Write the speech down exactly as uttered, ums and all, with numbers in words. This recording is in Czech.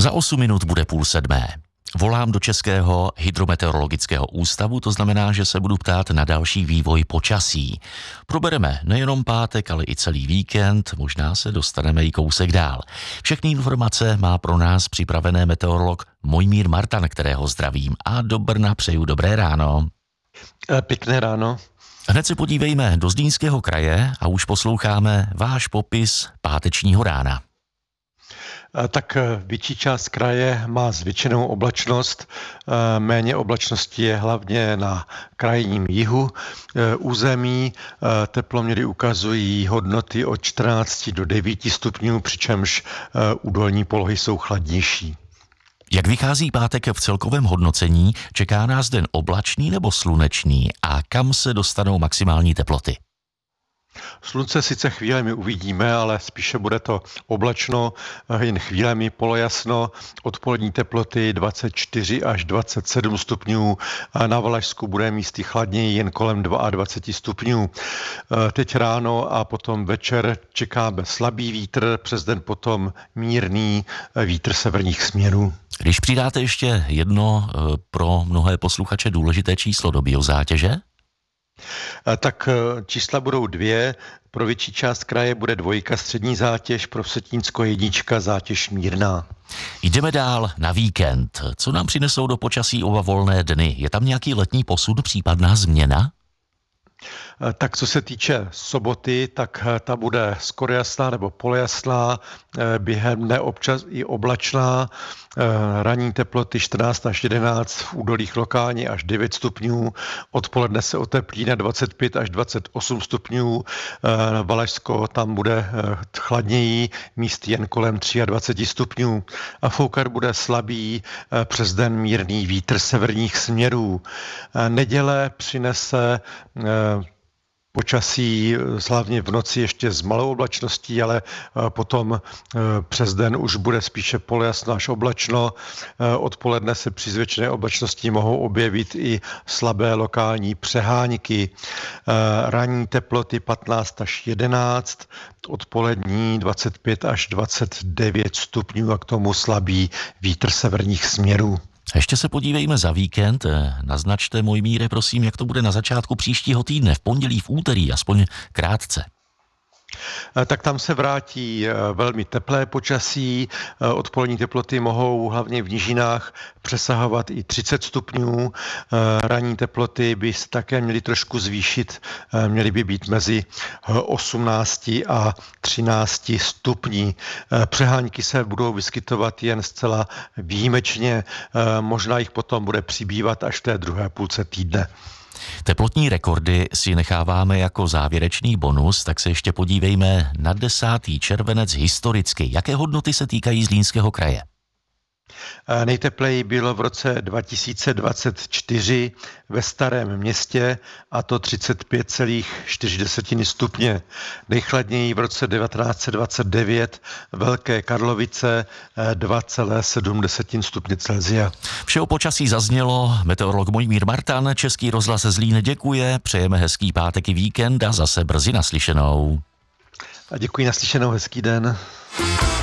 Za osm minut bude půl sedmé. Volám do Českého hydrometeorologického ústavu, to znamená, že se budu ptát na další vývoj počasí. Probereme nejenom pátek, ale i celý víkend, možná se dostaneme i kousek dál. Všechny informace má pro nás připravené meteorolog Mojmír Martan, kterého zdravím, a do Brna přeju dobré ráno. Pěkné ráno. Hned se podívejme do Zlínského kraje a už posloucháme váš popis pátečního rána. Tak větší část kraje má zvětšenou oblačnost, méně oblačnosti je hlavně na krajním jihu území. Teploměry ukazují hodnoty od čtrnáct do devěti stupňů, přičemž údolní polohy jsou chladnější. Jak vychází pátek v celkovém hodnocení, čeká nás den oblačný nebo slunečný a kam se dostanou maximální teploty? Slunce sice chvílemi uvidíme, ale spíše bude to oblačno, jen chvílemi polojasno, odpolední teploty dvacet čtyři až dvacet sedm stupňů, na Valašsku bude místy chladněji jen kolem dvacet dva stupňů. Teď ráno a potom večer čekáme slabý vítr, přes den potom mírný vítr severních směrů. Když přidáte ještě jedno pro mnohé posluchače důležité číslo do biozátěže? Tak čísla budou dvě. Pro větší část kraje bude dvojka střední zátěž, pro Vsetínsko jednička zátěž mírná. Jdeme dál na víkend. Co nám přinesou do počasí oba volné dny? Je tam nějaký letní posun, případná změna? Tak co se týče soboty, tak ta bude skoro jasná nebo polojasná, během dne občas i oblačná, ranní teploty čtrnáct až jedenáct, v údolích lokálně až devět stupňů, odpoledne se oteplí na dvacet pět až dvacet osm stupňů, Valašsko tam bude chladněji, místy jen kolem dvacet tři stupňů a foukat bude slabý, přes den mírný vítr severních směrů. Neděle přinese počasí hlavně v noci ještě s malou oblačností, ale potom přes den už bude spíše polojasno až oblačno. Odpoledne se při zvětšené oblačnosti mohou objevit i slabé lokální přehánky. Ranní teploty patnáct až jedenáct, odpolední dvacet pět až dvacet devět stupňů a k tomu slabý vítr severních směrů. Ještě se podívejme za víkend. Naznačte, Mojmíre, prosím, jak to bude na začátku příštího týdne, v pondělí, v úterý, aspoň krátce. Tak tam se vrátí velmi teplé počasí. Odpolední teploty mohou hlavně v nížinách přesahovat i třicet stupňů. Ranní teploty by se také měly trošku zvýšit, měly by být mezi osmnácti a třinácti stupní. Přehánky se budou vyskytovat jen zcela výjimečně, možná jich potom bude přibývat až v té druhé půlce týdne. Teplotní rekordy si necháváme jako závěrečný bonus, tak se ještě podívejme na desátý červenec historicky. Jaké hodnoty se týkají Zlínského kraje? Nejtepleji bylo v roce dva tisíce dvacet čtyři ve Starém Městě, a to třicet pět celá čtyři stupně. Nejchladněji v roce devatenáct set dvacet devět Velké Karlovice dva celá sedm stupně Celsia. Vše o počasí zaznělo. Meteorolog Mojmír Martan, Český rozhlas Zlín děkuje. Přejeme hezký pátek i víkend a zase brzy naslyšenou. A děkuji, naslyšenou, hezký den.